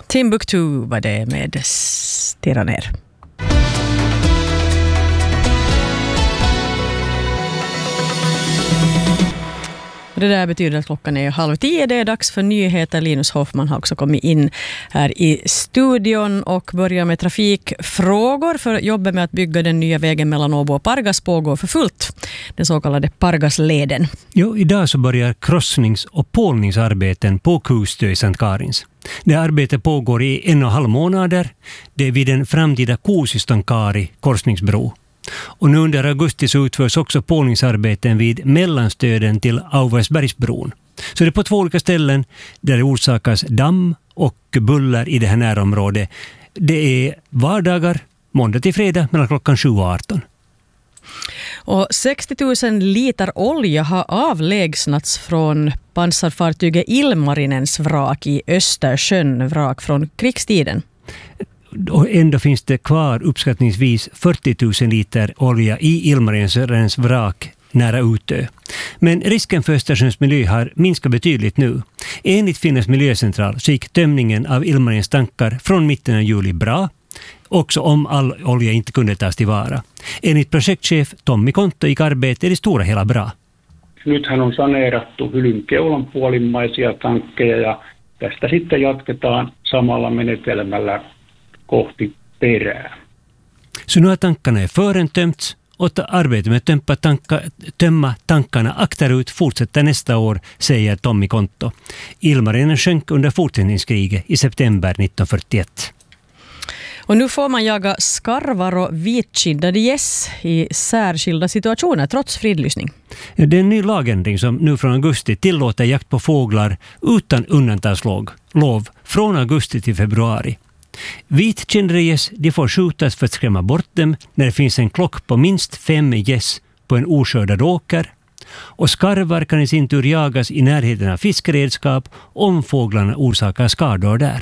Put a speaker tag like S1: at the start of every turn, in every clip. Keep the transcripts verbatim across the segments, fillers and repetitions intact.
S1: Timbuktu var det med Stirra ner. Det där betyder att klockan är halv tio. Det är dags för nyheter. Linus Hoffman har också kommit in här i studion och börjar med trafikfrågor. För jobbet med att bygga den nya vägen mellan Åbo och Pargas pågår för fullt. Den så kallade Pargasleden.
S2: Jo, idag så börjar krossnings- och pålningsarbeten på Kustö i Sankt Karins. Det arbetet pågår i en och en halv månader. Det är vid den framtida Kuusistonkari korsningsbro. Och nu under augusti så utförs också pålningsarbeten vid mellanstöden till Auversbergsbron. Så det är på två olika ställen där det orsakas damm och buller i det här närområdet. Det är vardagar, måndag till fredag mellan klockan sju och arton.
S1: Och sextio tusen liter olja har avlägsnats från pansarfartyget Ilmarinens vrak i Östersjön, vrak från krigstiden.
S2: Och ändå finns det kvar uppskattningsvis fyrtio tusen liter olja i Ilmarinens vrak nära Utö. Men risken för Östersjöns miljö har minskat betydligt nu. Enligt Finlands miljöcentral så gick tömningen av Ilmarinens tankar från mitten av juli bra, också om all olja inte kunde tas tillvara. Enligt projektchef Tommi Kontto gick arbetet i det stora hela bra.
S3: Nythän on saneerattu Hylynkeulan puolimmaisia tankkeja ja tästä sitten jatketaan samalla menetelmällä kohti perää.
S2: Så nu har tankarna i fören tömts och arbetet med att tömpa tanka, tömma tankarna akterut fortsätter nästa år, säger Tommi Kontto. Ilmarinen sjönk under fortsättningskriget i september nittonhundrafyrtioett.
S1: Och nu får man jaga skarvar och vitkindade gäss i särskilda situationer trots fridlysning.
S2: Det är en ny lagändring som nu från augusti tillåter jakt på fåglar utan undantagslov lov från augusti till februari. Vitkindade gäss, de får skjutas för att skrämma bort dem när det finns en klock på minst fem gäss på en oskördad åker. Och skarvar kan i sin tur jagas i närheten av fiskeredskap om fåglarna orsakar skador där.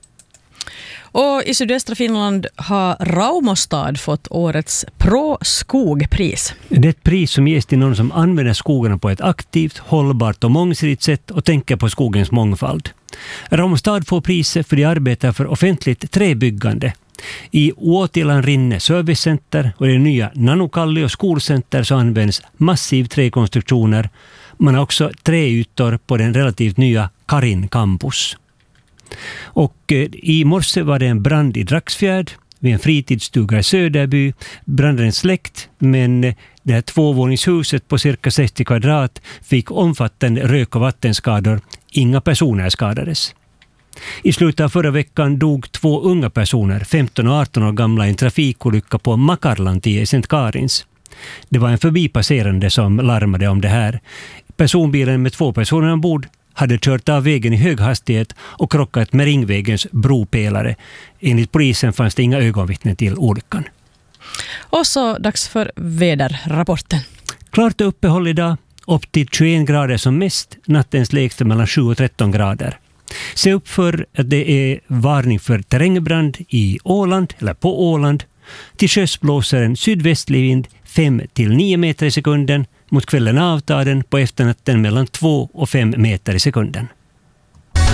S1: Och i sydöstra Finland har Raumostad fått årets Pro-skogpris.
S2: Det är ett pris som ges till någon som använder skogarna på ett aktivt, hållbart och mångsidigt sätt och tänker på skogens mångfald. Raumostad får priset för de arbetar för offentligt träbyggande. I Uotilan Rinne servicecenter och det nya Nanokalli och skolcenter så används massiv träkonstruktioner. Man har också träytor på den relativt nya Karin campus. Och i morse var det en brand i Dragsfjärd vid en fritidsstuga i Söderby. Branden släckt, men det här tvåvåningshuset på cirka sextio kvadrat fick omfattande rök- och vattenskador. Inga personer skadades. I slutet av förra veckan dog två unga personer, femton och arton år gamla, i en trafikolycka på Makarlantie i Sankt Karins. Det var en förbipasserande som larmade om det här. Personbilen med två personer ombord hade kört av vägen i hög hastighet och krockat med Ringvägens bropelare. Enligt polisen fanns det inga ögonvittnen till olyckan.
S1: Och så dags för väderrapporten.
S2: Klart uppehåll idag, upp till tjugoen grader som mest, nattens lägsta mellan sju och tretton grader. Se upp för att det är varning för terrängbrand i Åland eller på Åland. Till sjöss blåser en sydvästlig vind fem till nio meter i sekunden. Mot kvällen avtar den på efternatten mellan två och fem meter i sekunden.